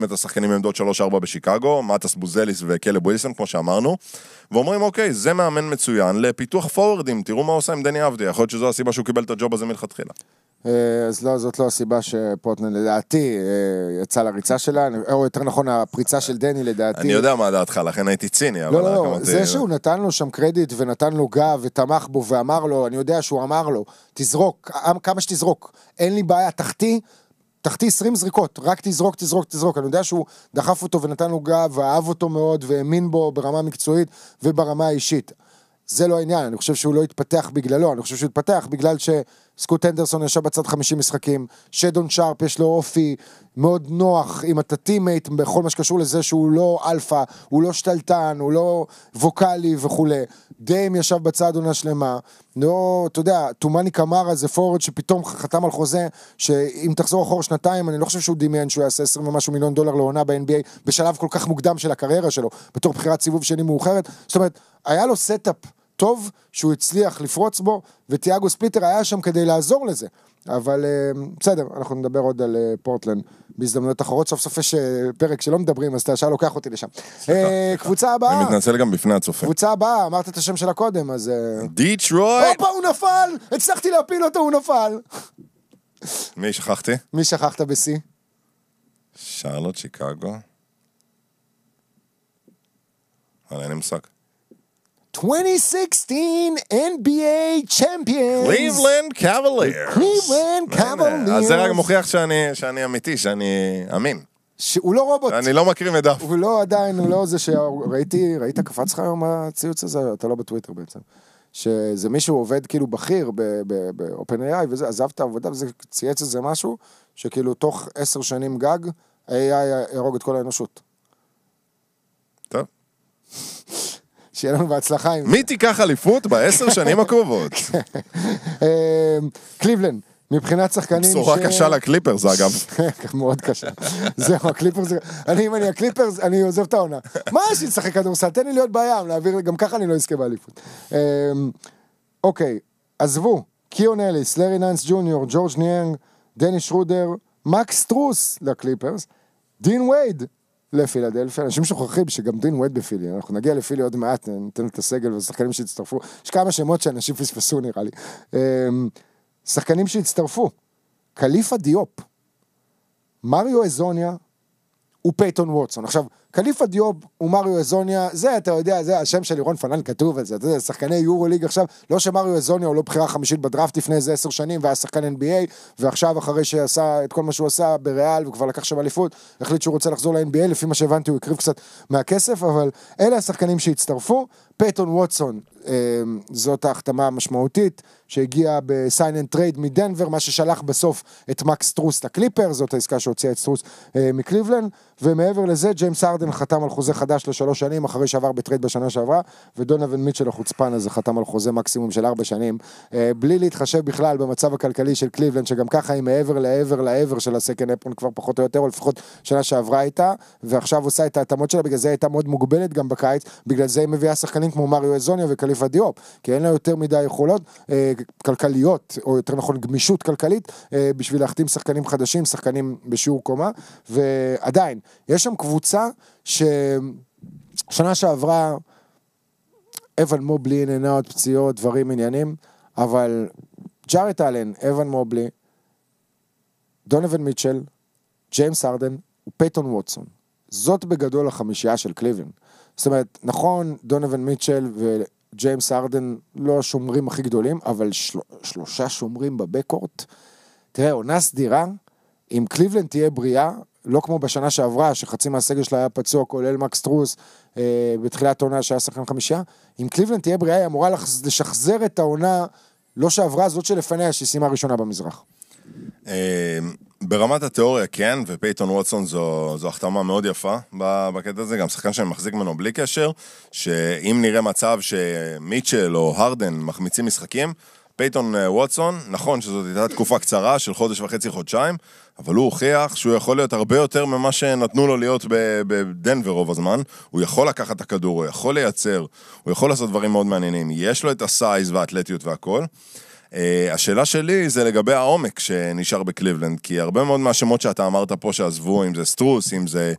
את השחקנים עמדות 3-4 בשיקגו, מטס בוזליס וקלב ווילסון, כמו שאמרנו, ואומרים, אוקיי, זה מאמן מצוין לפיתוח פורורדים, תראו מה עושה עם דני אבדי, יכול להיות שזו הסיבה שהוא קיבל את הג'וב הזה מלכתחילה. אז לא, זאת לא הסיבה שפורטלנד לדעתי יצא לריצה שלה, או יותר נכון הפריצה של דני לדעתי. אני יודע מה דעתך, לכן הייתי ציני. לא, זה שהוא נתן לו שם קרדיט ונתן לו גב ותמך בו ואמר לו, אני יודע שהוא אמר לו, תזרוק, כמה שתזרוק, אין לי בעיה, תחתי 20 זריקות, רק תזרוק, אני יודע שהוא דחף אותו ונתן לו גב ואהב אותו מאוד והאמין בו ברמה מקצועית וברמה האישית. זה לא העניין, אני חושב שהוא לא התפתח בגללו, אני חושב שהוא התפתח בגלל שסקוט אנדרסון ישב בצד 50 משחקים, שדון שרפ יש לו אופי מאוד נוח עם הטטימייט, בכל מה שקשור לזה שהוא לא אלפא, הוא לא שתלטן, הוא לא ווקלי וכו'. דיים ישב בצד עונה שלמה, לא, אתה יודע, תומני קמרה זה פורד שפתאום חתם על חוזה, שאם תחזור אחורה שנתיים, אני לא חושב שהוא דמיין שהוא יעשה 20 ומשהו מיליון דולר לעונה ב-NBA, בשלב כל כך מוקדם של הקריירה שלו, בתור בחירת סיבוב שני מאוחרת, זאת אומרת, היה לו סטאפ טוב שהוא הצליח לפרוץ בו, וטיאגו ספליטר היה שם כדי לעזור לזה. אבל בסדר, אנחנו נדבר עוד על פורטלנד בהזדמנויות אחרות, סוף סוף יש פרק שלא מדברים, אז אתה ישר לוקח אותי לשם. קבוצה הבאה. אני מתנצל גם בפני הצופה. קבוצה הבאה, אמרת את השם שלה קודם, אז... דיטרויט! הופה, הוא נפל! הצלחתי להפיל אותו, הוא נפל! מי שכחתי? מי שכחת ב-C? שרלוט, שיקגו. אבל אין מושג. 2016 NBA Champions. Cleveland Cavaliers. Cleveland Cavaliers. אז זה רק מוכיח שאני אמיתי, שאני אמין. הוא לא רובוט. אני לא מקריא מדף. הוא לא עדיין, הוא לא זה ראית קפץ לך היום הציוץ הזה? אתה לא בטוויטר בעצם. שזה מישהו עובד כאילו בכיר ב-OpenAI וזה, עזב את העבודה וזה צייץ איזה משהו, שכאילו תוך 10 שנים גג, AI ירוג את כל האנושות. טוב. שיהיה לנו בהצלחה. מי תיקח אליפות ב10 שנים הקרובות? קליבלנד, מבחינת שחקנים בשורה קשה לקליפרס, אגב. מאוד קשה. זהו, הקליפרס, אם אני הקליפרס, אני עוזב את העונה. מה יש לי לשחק כדורסל? תן לי להיות בים, להעביר, גם ככה אני לא אזכה באליפות. אוקיי, עזבו, קיון אליס, לארי נאנס ג'וניור, ג'ורג' ניאנג, דני שרודר, מקס טרוס לקליפרס, דין וייד לפילדלפיה, אנשים שוכחים שגם דין וייד בפילי, אנחנו נגיע לפילי עוד מעט, ניתן את הסגל ושחקנים שהצטרפו, יש כמה שמות שאנשים פספסו נראה לי. שחקנים שהצטרפו, קליפה דיופ, מריו אזוניה ופייטון ווטסון. עכשיו, קליפה דיופ ומריו אזוניה, זה אתה יודע, זה השם של לירון פנן כתוב על זה, זה שחקני יורו ליג עכשיו, לא שמריו אזוניה הוא לא בחירה חמישית בדראפט לפני איזה 10 שנים, והיה שחקן NBA, ועכשיו אחרי שעשה את כל מה שהוא עשה בריאל, וכבר לקח שם אליפות, החליט שהוא רוצה לחזור ל-NBA, לפי מה שהבנתי הוא הקריב קצת מהכסף, אבל אלה השחקנים שהצטרפו, פייטון ווטסון, זאת ההחתמה המשמעותית, שהגיעה בסיין אנד טרייד מדנבר, מה ששלח בסוף את מקס טרוס לקליפר, זאת העסקה שהוציאה את טרוס מקליבלנד, ומעבר לזה, ג'יימס ארדן חתם על חוזה חדש ל3 שנים, אחרי שעבר בטרייד בשנה שעברה, ודונוון מיטשל החוצפן הזה חתם על חוזה מקסימום של 4 שנים, בלי להתחשב בכלל במצב הכלכלי של קליבלנד, שגם ככה היא מעבר לעבר של הסקנד אפון כבר פחות או יותר, או לפחות שנה שעברה איתה, ועכשיו עושה את ההתאמות שלה, בגלל זה הייתה מאוד מוגבלת גם בקיץ, בגלל זה היא מביאה שחקנים כמו מריו אזוניה וקליפה דיופ, כי אין לה יותר מדי יכולות כלכליות, או יותר נכון גמישות כלכלית, בשביל להחתים שחקנים חדשים, שחקנים בשיעור קומה, ועדיין, יש שם קבוצה ששנה שעברה, אבן מובלי, נהנות, פציעות, דברים, עניינים, אבל ג'ארט אלן, אבן מובלי, דונוון מיטשל, ג'יימס ארדן ופייטון ווטסון. זאת בגדול החמישייה של קליבלנד. זאת אומרת, נכון, דונוון מיטשל וג'יימס ארדן לא השומרים הכי גדולים, אבל 3 שומרים בבקורט. תראה, עונה סדירה, אם קליבלנד תהיה בריאה, לא כמו בשנה שעברה, שחצי מהסגל שלה היה פצוע, כולל מקס טרוס, בתחילת העונה שהיה שחקן חמישייה, אם קליבלנד תהיה בריאה, היא אמורה לשחזר את העונה, לא שעברה, זאת שלפניה, שהיא סיימה ראשונה במזרח. ברמת התיאוריה כן, ופייטון ווטסון זו החתמה מאוד יפה בקטע הזה, גם שחקן שאני מחזיק ממנו בלי קשר, שאם נראה מצב שמיטשל או הרדן מחמיצים משחקים, פייטון ווטסון, נכון שזאת הייתה תקופה קצרה של 1.5 חודשיים, אבל הוא הוכיח שהוא יכול להיות הרבה יותר ממה שנתנו לו להיות בדנבר רוב הזמן, הוא יכול לקחת את הכדור, הוא יכול לייצר, הוא יכול לעשות דברים מאוד מעניינים, יש לו את הסייז והאתלטיות והכל. השאלה שלי זה לגבי העומק שנשאר בקליבלנד, כי הרבה מאוד מהשמות שאתה אמרת פה שעזבו, אם זה סטרוס, אם זה